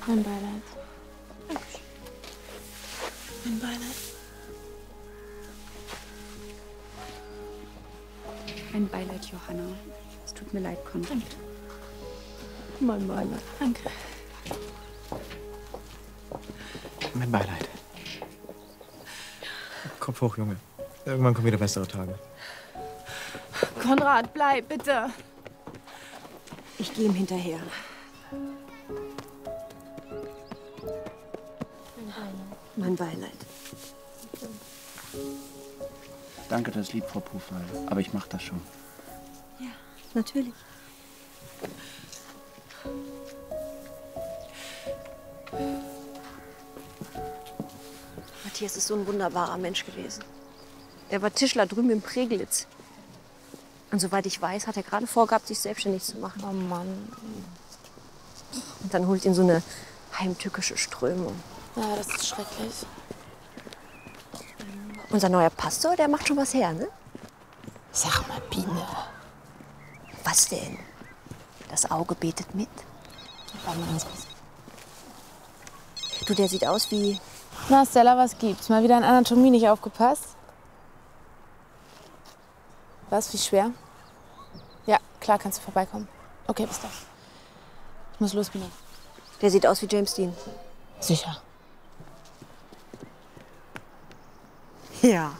Mein Beileid. Dankeschön. Mein Beileid. Mein Beileid, Johanna. Es tut mir leid, Konrad. Danke. Mein Beileid. Danke. Mein Beileid. Kopf hoch, Junge. Irgendwann kommen wieder bessere Tage. Konrad, bleib, bitte. Ich gehe ihm hinterher. Mein Beileid. Danke, das lieb, Frau Pufall. Aber ich mach das schon. Ja, natürlich. Matthias ist so ein wunderbarer Mensch gewesen. Er war Tischler drüben in Preglitz. Und soweit ich weiß, hat er gerade vorgehabt, sich selbstständig zu machen. Oh Mann. Und dann holt ihn so eine heimtückische Strömung. Ja, das ist schrecklich. Unser neuer Pastor, der macht schon was her, ne? Sag mal, Biene. Was denn? Das Auge betet mit. Warte mal ganz kurz. Du, der sieht aus wie... Na, Stella, was gibt's? Mal wieder in Anatomie nicht aufgepasst? Was, wie schwer? Ja, klar, kannst du vorbeikommen. Okay, bis dann. Ich muss los, Biene. Der sieht aus wie James Dean. Sicher. Ja.